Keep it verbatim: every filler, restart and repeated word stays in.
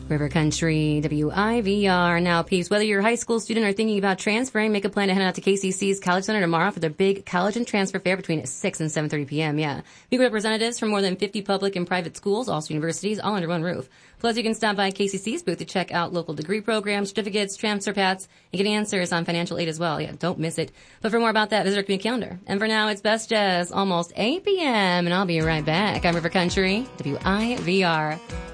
River Country, W I V R. Now, peeps, whether you're a high school student or thinking about transferring, make a plan to head out to K C C's College Center tomorrow for their big college and transfer fair between six and seven thirty p.m. Yeah. Meet representatives from more than fifty public and private schools, also universities, all under one roof. Plus, you can stop by K C C's booth to check out local degree programs, certificates, transfer paths, and get answers on financial aid as well. Yeah, don't miss it. But for more about that, visit our community calendar. And for now, it's Best Jazz, almost eight p.m., and I'll be right back on River Country, W I V R.